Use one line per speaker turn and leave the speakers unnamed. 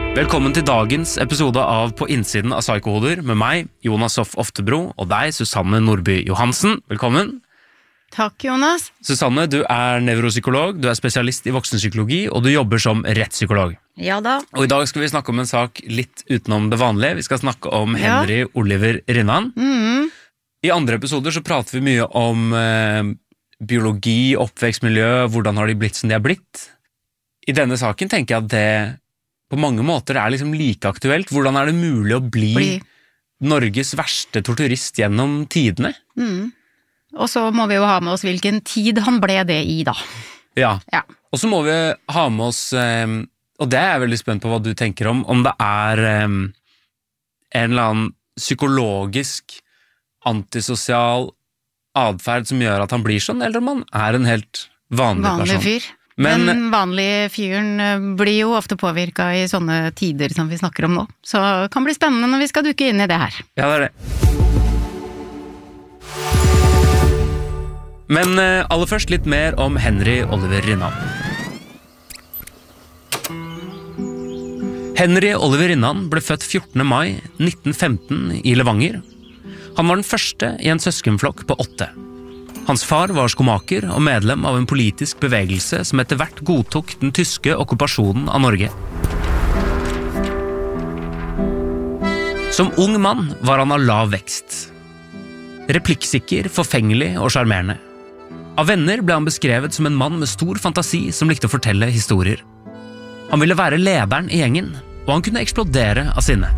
Velkommen til dagens episode av På innsiden av Psykohoder med meg, Jonas Hoff Oftebro, og deg, Susanne Nordby Johansen. Velkommen.
Takk, Jonas.
Susanne, du er nevropsykolog, du er spesialist i voksenpsykologi, og du jobber som rettspsykolog.
Ja da.
Og i dag skal vi snakke om en sak litt utenom det vanlige. Vi skal snakke om Henry Oliver Rinnan. I andre episoder så prater vi mye om biologi, oppvekstmiljø, hvordan har de blitt som de har blitt. I denne saken tenker jeg at det på mange måter er liksom like aktuelt. Hvordan er det mulig å bli Norges verste torturist gjennom tidene?
Og så må vi jo ha med oss hvilken tid han ble det i da.
Ja. Og så må vi ha med oss, og det er jeg veldig spent på hva du tenker om det er en eller annen psykologisk, antisosial adferd som gjør at han blir sånn, eller om han er en helt vanlig person.
Fyr. Men den vanlige fyren blir jo ofte påvirket i sånne tider som vi snakker om nå. Så det kan bli spennende når vi skal dukke inn i det her.
Ja, det er det. Men aller først litt mer om Henry Oliver Rinnan. Henry Oliver Rinnan ble født 14. mai 1915 i Levanger. Han var den første i en søskenflokk på 8. Hans far var skomaker og medlem av en politisk bevegelse som etter hvert godtok den tyske okkupasjonen av Norge. Som ung mann var han av lav vekst. Replikksikker, forfengelig og sjarmerende. Av venner ble han beskrevet som en mann med stor fantasi som likte å fortelle historier. Han ville være lederen i gjengen, og han kunne eksplodere av sinne.